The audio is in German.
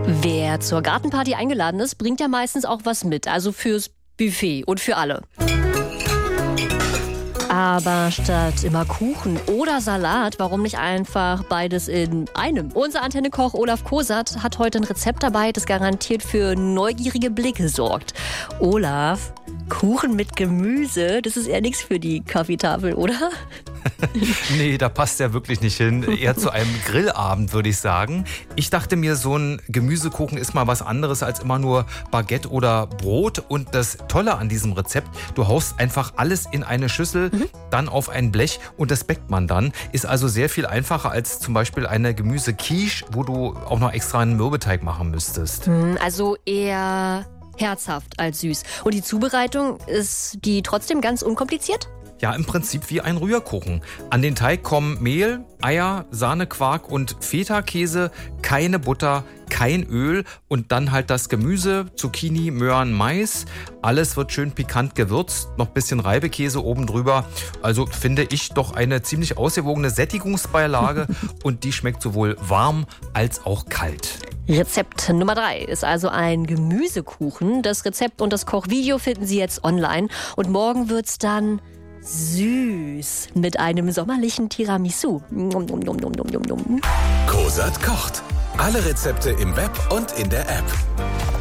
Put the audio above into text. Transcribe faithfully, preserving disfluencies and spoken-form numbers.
Wer zur Gartenparty eingeladen ist, bringt ja meistens auch was mit, also fürs Buffet und für alle. Aber statt immer Kuchen oder Salat, warum nicht einfach beides in einem? Unser Antenne-Koch Olaf Kosat hat heute ein Rezept dabei, das garantiert für neugierige Blicke sorgt. Olaf, Kuchen mit Gemüse, das ist eher nichts für die Kaffeetafel, oder? Nee, da passt er wirklich nicht hin. Eher zu einem Grillabend, würde ich sagen. Ich dachte mir, so ein Gemüsekuchen ist mal was anderes als immer nur Baguette oder Brot. Und das Tolle an diesem Rezept, du haust einfach alles in eine Schüssel, mhm. dann auf ein Blech und das backt man dann. Ist also sehr viel einfacher als zum Beispiel eine Gemüsequiche, wo du auch noch extra einen Mürbeteig machen müsstest. Also eher herzhaft als süß. Und die Zubereitung, ist die trotzdem ganz unkompliziert? Ja, im Prinzip wie ein Rührkuchen. An den Teig kommen Mehl, Eier, Sahne, Quark und Feta-Käse, keine Butter, kein Öl und dann halt das Gemüse, Zucchini, Möhren, Mais. Alles wird schön pikant gewürzt, noch ein bisschen Reibekäse oben drüber. Also finde ich doch eine ziemlich ausgewogene Sättigungsbeilage und die schmeckt sowohl warm als auch kalt. Rezept Nummer drei ist also ein Gemüsekuchen. Das Rezept und das Kochvideo finden Sie jetzt online. Und morgen wird's dann süß mit einem sommerlichen Tiramisu. Kosat kocht. Alle Rezepte im Web und in der App.